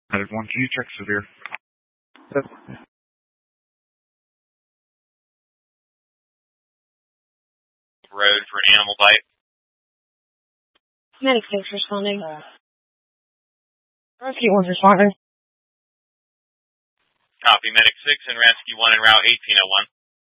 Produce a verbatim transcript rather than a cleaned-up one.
Added one, can you check severe? Yep. Road for an animal bite. Medic six responding. Rescue one's responding. Copy, Medic six and Rescue one en route eighteen oh one.